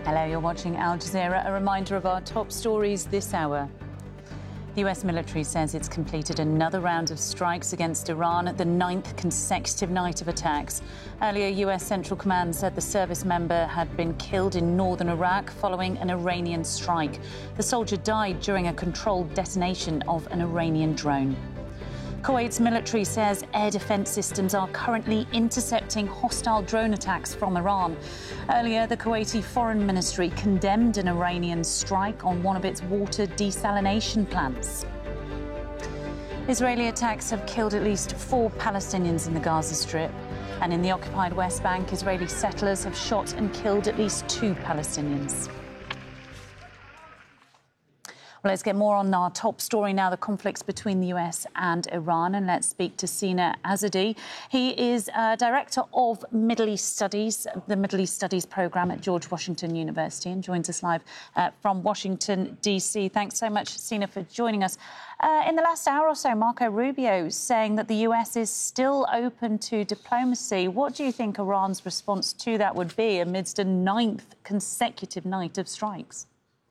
Hello, you're watching Al Jazeera. A reminder of our top stories this hour. The US military says it's completed another round of strikes against Iran, the 9th consecutive night of attacks. Earlier, US Central Command said the service member had been killed in northern Iraq following an Iranian strike. The soldier died during a controlled detonation of an Iranian drone. Kuwait's military says air defence systems are currently intercepting hostile drone attacks from Iran. Earlier, the Kuwaiti Foreign Ministry condemned an Iranian strike on one of its water desalination plants. Israeli attacks have killed at least 4 Palestinians in the Gaza Strip. And in the occupied West Bank, Israeli settlers have shot and killed at least 2 Palestinians. Well, let's get more on our top story now, the conflicts between the US and Iran. And let's speak to Sina Azadi. He is Director of Middle East Studies, the Middle East Studies Programme at George Washington University, and joins us live from Washington, D.C. Thanks so much, Sina, for joining us. In the last hour or so, Marco Rubio saying that the US is still open to diplomacy. What do you think Iran's response to that would be amidst a 9th consecutive night of strikes?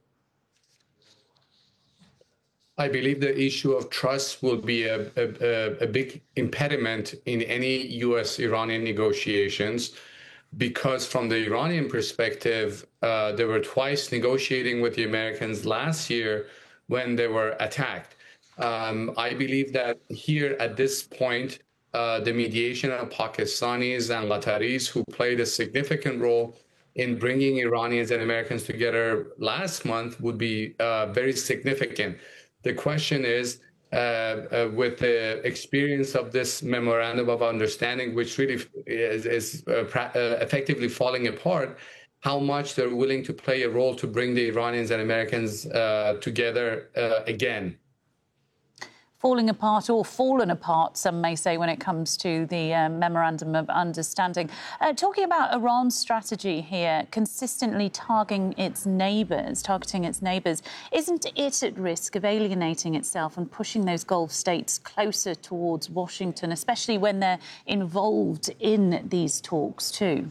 I believe the issue of trust will be a big impediment in any U.S.-Iranian negotiations, because from the Iranian perspective, they were twice negotiating with the Americans last year when they were attacked. I believe that here at this point, the mediation of Pakistanis and Qataris, who played a significant role in bringing Iranians and Americans together last month, would be very significant. The question is, with the experience of this memorandum of understanding, which really is effectively falling apart, how much they're willing to play a role to bring the Iranians and Americans together again. Falling apart or fallen apart, some may say, when it comes to the Memorandum of Understanding. Talking about Iran's strategy here, consistently targeting its neighbours, isn't it at risk of alienating itself and pushing those Gulf states closer towards Washington, especially when they're involved in these talks too?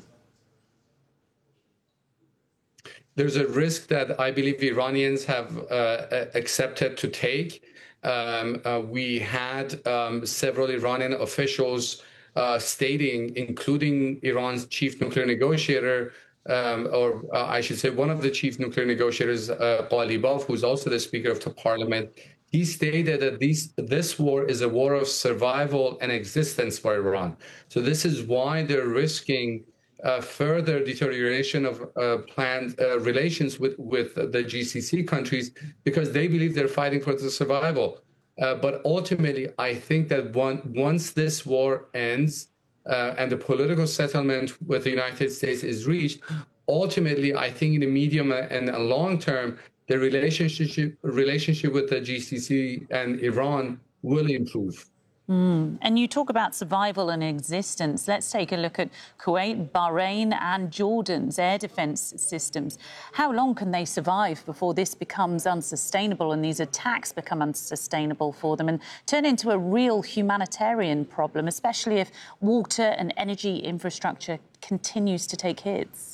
There's a risk that I believe Iranians have accepted to take. We had several Iranian officials stating, including Iran's chief nuclear negotiator, or I should say one of the chief nuclear negotiators, Ghalibaf, who's also the Speaker of the Parliament. He stated that this war is a war of survival and existence for Iran. So this is why they're risking further deterioration of planned relations with the GCC countries, because they believe they're fighting for the survival. But ultimately, I think that once this war ends and the political settlement with the United States is reached, ultimately, I think in the medium and long term, the relationship with the GCC and Iran will improve. And you talk about survival and existence. Let's take a look at Kuwait, Bahrain and Jordan's air defence systems. How long can they survive before this becomes unsustainable and these attacks become unsustainable for them and turn into a real humanitarian problem, especially if water and energy infrastructure continues to take hits?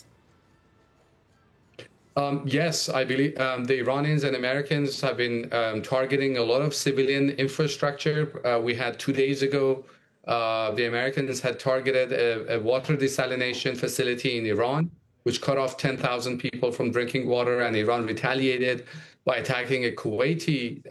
Yes, I believe the Iranians and Americans have been targeting a lot of civilian infrastructure. We had 2 days ago, the Americans had targeted a water desalination facility in Iran, which cut off 10,000 people from drinking water, and Iran retaliated by attacking a Kuwaiti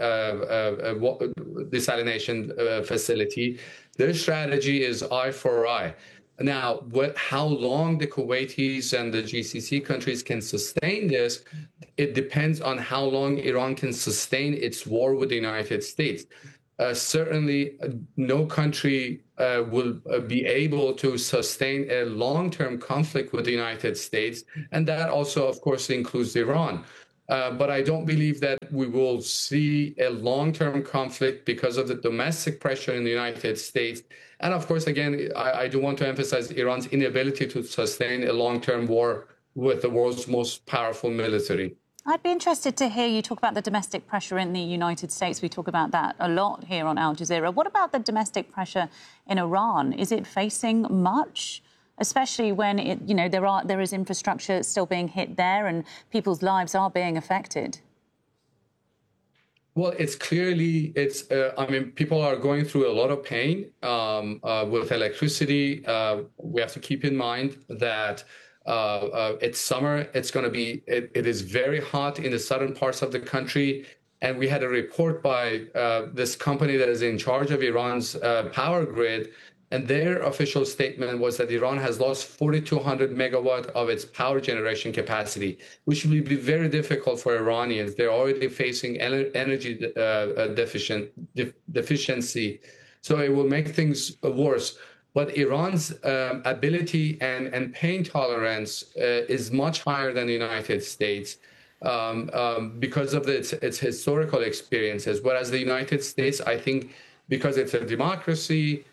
desalination facility. Their strategy is eye for eye. Now, how long the Kuwaitis and the GCC countries can sustain this, it depends on how long Iran can sustain its war with the United States. Certainly, no country will be able to sustain a long-term conflict with the United States, and that also, of course, includes Iran. But I don't believe that we will see a long-term conflict because of the domestic pressure in the United States. And of course, again, I do want to emphasize Iran's inability to sustain a long-term war with the world's most powerful military. I'd be interested to hear you talk about the domestic pressure in the United States. We talk about that a lot here on Al Jazeera. What about the domestic pressure in Iran? Is it facing much? especially when there is infrastructure still being hit there and people's lives are being affected? Well, I mean, people are going through a lot of pain with electricity. We have to keep in mind that it's summer. It is very hot in the southern parts of the country. And we had a report by this company that is in charge of Iran's power grid. And their official statement was that Iran has lost 4,200 megawatt of its power generation capacity, which will be very difficult for Iranians. They're already facing energy deficiency. So it will make things worse. But Iran's ability and pain tolerance is much higher than the United States because of its historical experiences. Whereas the United States, I think, because it's a democracy,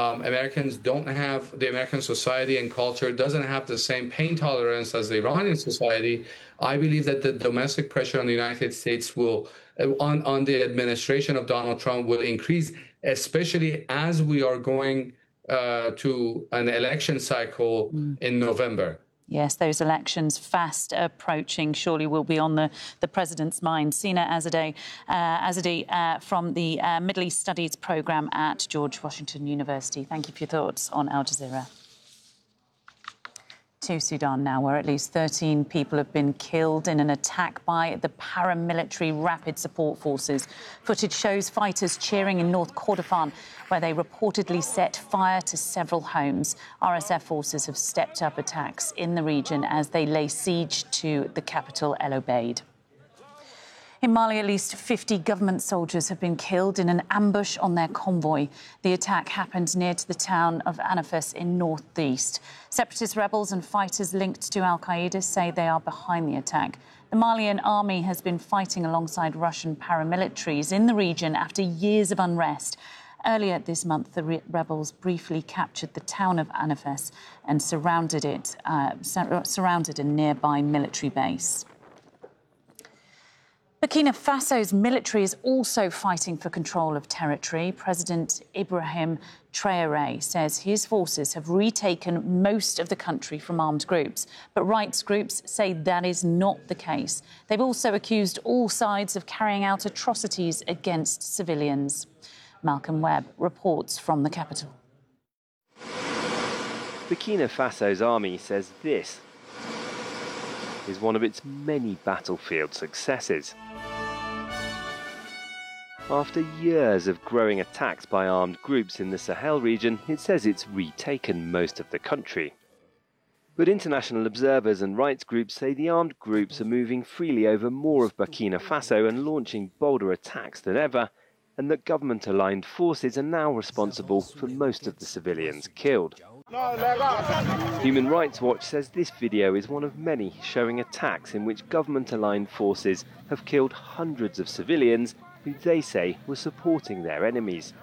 the American society and culture doesn't have the same pain tolerance as the Iranian society. I believe that the domestic pressure on the United States on the administration of Donald Trump will increase, especially as we are going to an election cycle in November. Yes, those elections fast approaching surely will be on the president's mind. Sina Azadeh from the Middle East Studies programme at George Washington University. Thank you for your thoughts on Al Jazeera. To Sudan now, where at least 13 people have been killed in an attack by the paramilitary Rapid Support Forces. Footage shows fighters cheering in North Kordofan, where they reportedly set fire to several homes. RSF forces have stepped up attacks in the region as they lay siege to the capital, El Obeid. In Mali, at least 50 government soldiers have been killed in an ambush on their convoy. The attack happened near to the town of Anafas in northeast. Separatist rebels and fighters linked to al-Qaeda say they are behind the attack. The Malian army has been fighting alongside Russian paramilitaries in the region after years of unrest. Earlier this month, the rebels briefly captured the town of Anafas and surrounded a nearby military base. Burkina Faso's military is also fighting for control of territory. President Ibrahim Traoré says his forces have retaken most of the country from armed groups. But rights groups say that is not the case. They've also accused all sides of carrying out atrocities against civilians. Malcolm Webb reports from the capital. Burkina Faso's army says this is one of its many battlefield successes. After years of growing attacks by armed groups in the Sahel region, it says it's retaken most of the country. But international observers and rights groups say the armed groups are moving freely over more of Burkina Faso and launching bolder attacks than ever, and that government-aligned forces are now responsible for most of the civilians killed. Human Rights Watch says this video is one of many showing attacks in which government-aligned forces have killed hundreds of civilians who they say were supporting their enemies.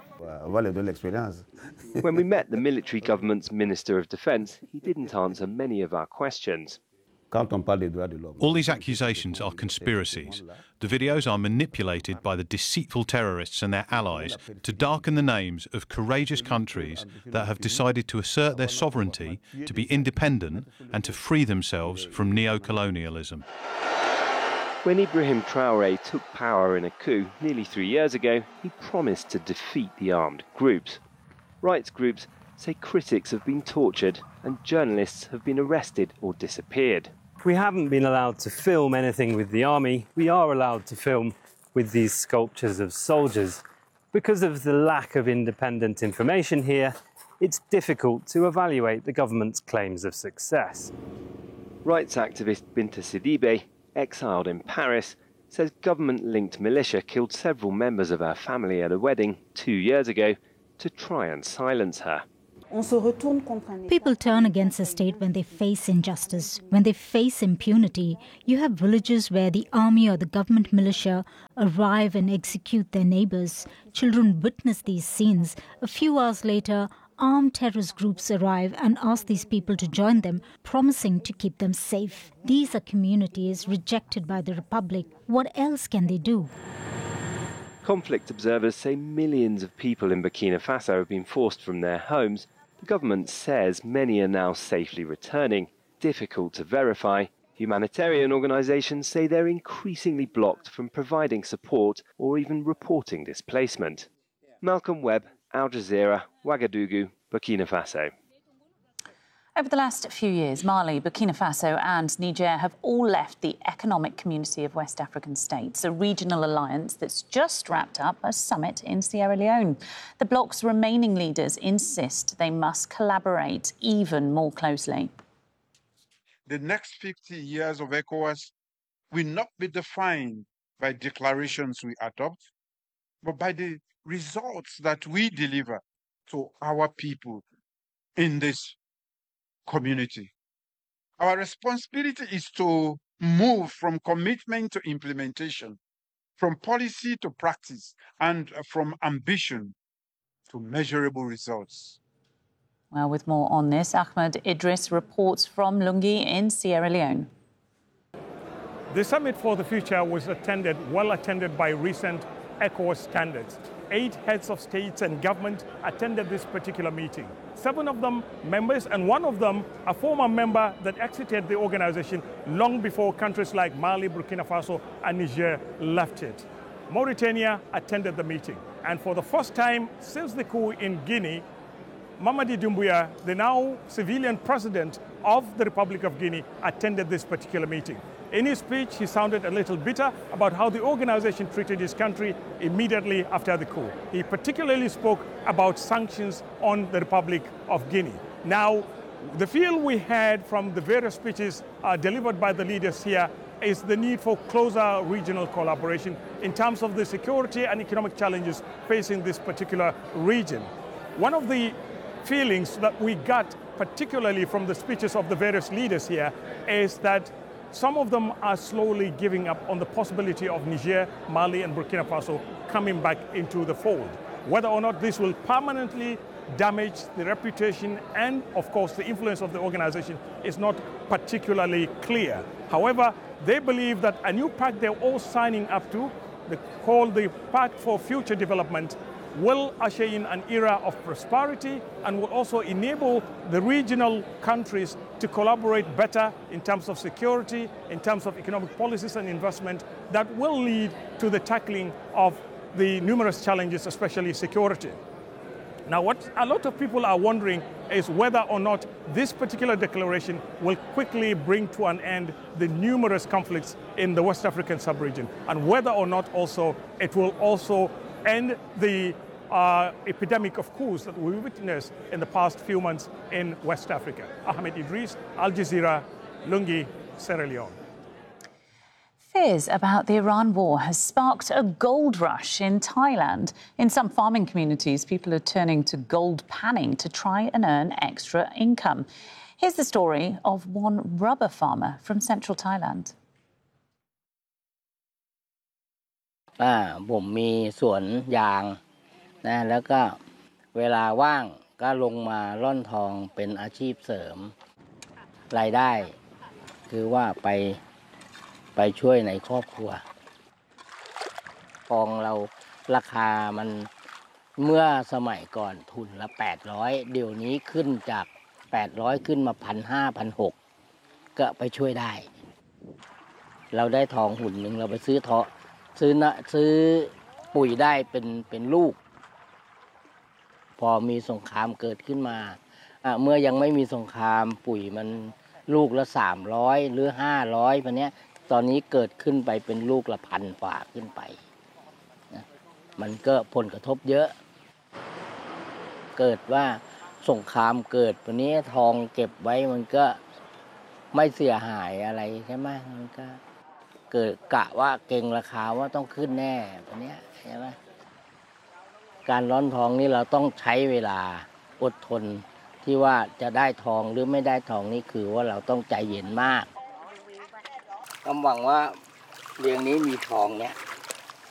When we met the military government's Minister of Defence, he didn't answer many of our questions. All these accusations are conspiracies. The videos are manipulated by the deceitful terrorists and their allies to darken the names of courageous countries that have decided to assert their sovereignty, to be independent and to free themselves from neo-colonialism. When Ibrahim Traoré took power in a coup nearly 3 years ago, he promised to defeat the armed groups. Rights groups say critics have been tortured and journalists have been arrested or disappeared. We haven't been allowed to film anything with the army. We are allowed to film with these sculptures of soldiers. Because of the lack of independent information here, it's difficult to evaluate the government's claims of success. Rights activist Binta Sidibe, exiled in Paris, says government-linked militia killed several members of her family at a wedding 2 years ago to try and silence her. People turn against the state when they face injustice, when they face impunity. You have villages where the army or the government militia arrive and execute their neighbors. Children witness these scenes. A few hours later, armed terrorist groups arrive and ask these people to join them, promising to keep them safe. These are communities rejected by the Republic. What else can they do? Conflict observers say millions of people in Burkina Faso have been forced from their homes. The government says many are now safely returning, difficult to verify. Humanitarian organisations say they're increasingly blocked from providing support or even reporting displacement. Malcolm Webb, Al Jazeera, Ouagadougou, Burkina Faso. Over the last few years, Mali, Burkina Faso and Niger have all left the Economic Community of West African States, a regional alliance that's just wrapped up a summit in Sierra Leone. The bloc's remaining leaders insist they must collaborate even more closely. The next 50 years of ECOWAS will not be defined by declarations we adopt, but by the results that we deliver to our people in this community. Our responsibility is to move from commitment to implementation, from policy to practice, and from ambition to measurable results. Well, with more on this, Ahmed Idris reports from Lungi in Sierra Leone. The Summit for the Future was well attended by recent ECOWAS standards. 8 heads of states and government attended this particular meeting. 7 of them members, and 1 of them a former member that exited the organization long before countries like Mali, Burkina Faso and Niger left it. Mauritania attended the meeting, and for the first time since the coup in Guinea, Mamadi Doumbouya, the now civilian president of the Republic of Guinea, attended this particular meeting. In his speech, he sounded a little bitter about how the organization treated his country immediately after the coup. He particularly spoke about sanctions on the Republic of Guinea. Now, the feel we had from the various speeches delivered by the leaders here is the need for closer regional collaboration in terms of the security and economic challenges facing this particular region. One of the feelings that we got, particularly from the speeches of the various leaders here, is that some of them are slowly giving up on the possibility of Niger, Mali and Burkina Faso coming back into the fold. Whether or not this will permanently damage the reputation and, of course, the influence of the organization is not particularly clear. However, they believe that a new pact they're all signing up to, called the Pact for Future Development, will usher in an era of prosperity and will also enable the regional countries to collaborate better in terms of security, in terms of economic policies and investment that will lead to the tackling of the numerous challenges, especially security. Now, what a lot of people are wondering is whether or not this particular declaration will quickly bring to an end the numerous conflicts in the West African sub-region, and whether or not also it will also end the epidemic of coups that we witnessed in the past few months in West Africa. Ahmed Idris, Al Jazeera, Lungi, Sierra Leone. Fears about the Iran war has sparked a gold rush in Thailand. In some farming communities, people are turning to gold panning to try and earn extra income. Here's the story of one rubber farmer from central Thailand. ผมมีสวนยางนะแล้วก็เวลาว่างก็ลงมาร่อนทองเป็นอาชีพเสริมรายได้คือว่าไปช่วยในครอบครัวทองเราราคามันเมื่อสมัยก่อนทุนละ800เดี๋ยวนี้ขึ้นจาก800ขึ้นมา1,500 1,600ก็ไปช่วยได้เราได้ทองหุ่นนึงเราไปซื้อปุ๋ยได้เป็นลูกพอมีสงครามเกิดขึ้นมาเมื่อยังไม่มีสงครามปุ๋ยมันลูกละ300หรือ500แบบนี้ตอนนี้เกิดขึ้นไปเป็นลูกละ1,000 กว่าขึ้นไปนะมันก็ผลกระทบเยอะเกิดว่าสงครามเกิดแบบนี้ทองเก็บไว้มันก็ไม่เสียหายอะไรใช่ไหมมันก็เกิดกะว่าเก่งราคาว่าต้องขึ้นแน่แบบนี้ใช่ไหมการร้อนทองนี่เราต้องใช้เวลาอดทนที่ว่าจะได้ทองหรือไม่ได้ทองนี่คือว่าเราต้องใจเย็นมากความหวังว่าเรื่องนี้มีทองเนี่ย